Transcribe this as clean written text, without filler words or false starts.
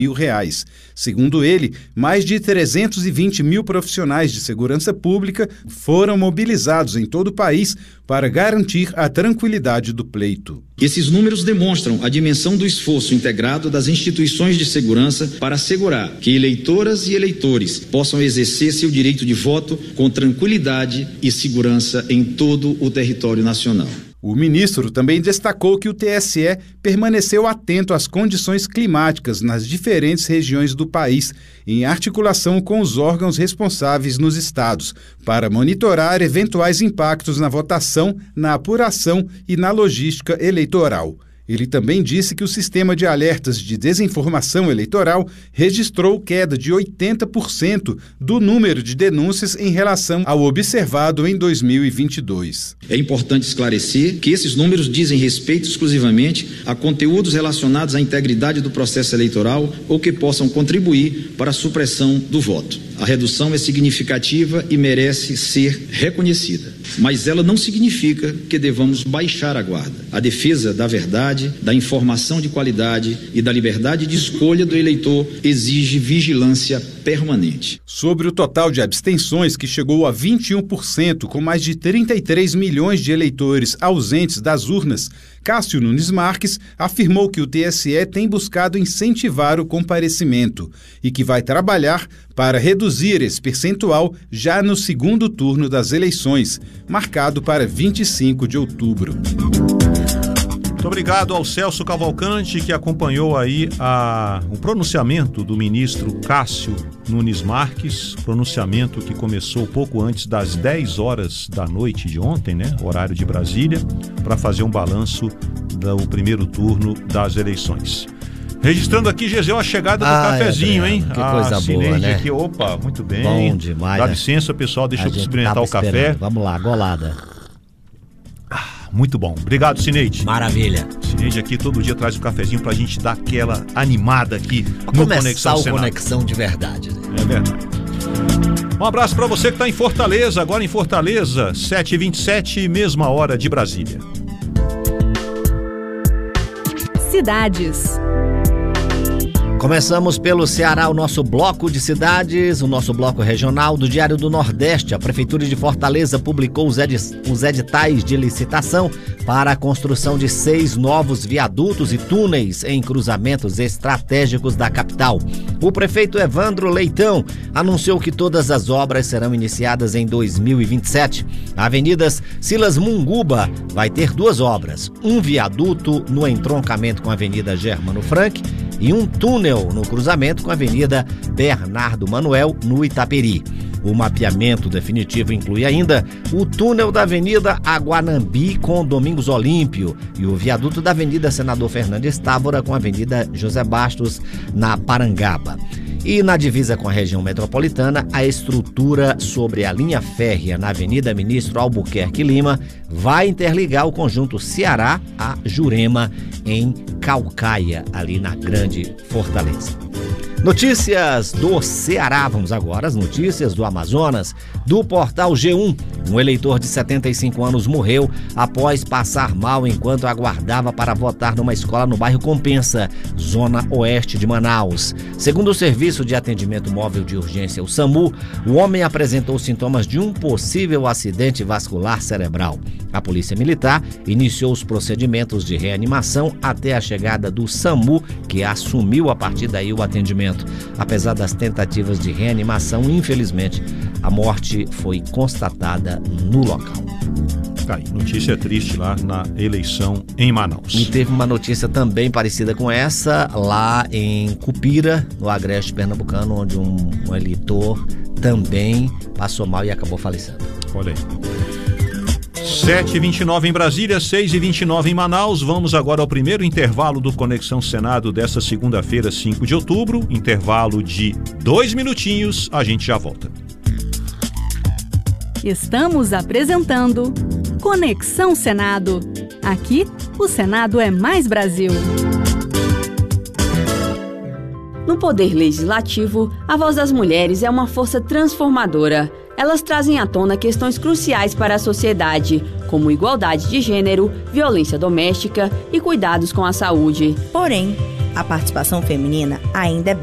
R$1.000. Segundo ele, mais de 320 mil profissionais de segurança pública foram mobilizados em todo o país para garantir a tranquilidade do pleito. Esses números demonstram a dimensão do esforço integrado das instituições de segurança para assegurar que eleitoras e eleitores possam exercer seu direito de voto com tranquilidade e segurança em todo o território nacional. O ministro também destacou que o TSE permaneceu atento às condições climáticas nas diferentes regiões do país, em articulação com os órgãos responsáveis nos estados, para monitorar eventuais impactos na votação, na apuração e na logística eleitoral. Ele também disse que o sistema de alertas de desinformação eleitoral registrou queda de 80% do número de denúncias em relação ao observado em 2022. É importante esclarecer que esses números dizem respeito exclusivamente a conteúdos relacionados à integridade do processo eleitoral ou que possam contribuir para a supressão do voto. A redução é significativa e merece ser reconhecida, mas ela não significa que devamos baixar a guarda. A defesa da verdade, da informação de qualidade e da liberdade de escolha do eleitor exige vigilância permanente. Sobre o total de abstenções, que chegou a 21%, com mais de 33 milhões de eleitores ausentes das urnas, Cássio Nunes Marques afirmou que o TSE tem buscado incentivar o comparecimento e que vai trabalhar para reduzir esse percentual já no segundo turno das eleições, marcado para 25 de outubro. Muito obrigado ao Celso Cavalcante, que acompanhou aí o pronunciamento do ministro Cássio Nunes Marques, pronunciamento que começou pouco antes das 10 horas da noite de ontem, né, horário de Brasília, para fazer um balanço do primeiro turno das eleições. Registrando aqui, Gesel, a chegada do cafezinho, hein? Que coisa boa, né? Aqui, opa, muito bem. Bom demais, Dá né? licença, pessoal, deixa eu experimentar o café. Vamos lá, golada. Muito bom. Obrigado, Cineide. Maravilha. Cineide aqui todo dia traz o cafezinho pra gente dar aquela animada aqui no Conexão Senado. Conexão de verdade. É verdade. Um abraço pra você que tá em Fortaleza, agora em Fortaleza, 7h27, mesma hora de Brasília. Cidades. Começamos pelo Ceará, o nosso bloco de cidades, o nosso bloco regional do Diário do Nordeste. A Prefeitura de Fortaleza publicou os editais de licitação para a construção de 6 novos viadutos e túneis em cruzamentos estratégicos da capital. O prefeito Evandro Leitão anunciou que todas as obras serão iniciadas em 2027. A Avenida Silas Munguba vai ter 2 obras, um viaduto no entroncamento com a Avenida Germano Frank e um túnel no cruzamento com a Avenida Bernardo Manuel, no Itaperi. O mapeamento definitivo inclui ainda o túnel da Avenida Aguanambi com Domingos Olímpio e o viaduto da Avenida Senador Fernandes Távora com a Avenida José Bastos, na Parangaba. E na divisa com a região metropolitana, a estrutura sobre a linha férrea na Avenida Ministro Albuquerque Lima vai interligar o conjunto Ceará a Jurema, em Caucaia, ali na Grande Fortaleza. Notícias do Ceará, vamos agora às notícias do Amazonas, do portal G1. Um eleitor de 75 anos morreu após passar mal enquanto aguardava para votar numa escola no bairro Compensa, zona oeste de Manaus. Segundo o Serviço de Atendimento Móvel de Urgência, o SAMU, o homem apresentou sintomas de um possível acidente vascular cerebral. A Polícia Militar iniciou os procedimentos de reanimação até a chegada do SAMU, que assumiu a partir daí o atendimento. Apesar das tentativas de reanimação, infelizmente, a morte foi constatada no local. Notícia triste lá na eleição em Manaus. E teve uma notícia também parecida com essa lá em Cupira, no Agreste Pernambucano, onde um eleitor também passou mal e acabou falecendo. Olha aí. 7h29 em Brasília, 6h29 em Manaus. Vamos agora ao primeiro intervalo do Conexão Senado desta segunda-feira, 5 de outubro. Intervalo de 2 minutinhos, a gente já volta. Estamos apresentando Conexão Senado. Aqui, o Senado é mais Brasil. No Poder Legislativo, a voz das mulheres é uma força transformadora. Elas trazem à tona questões cruciais para a sociedade, como igualdade de gênero, violência doméstica e cuidados com a saúde. Porém, a participação feminina ainda é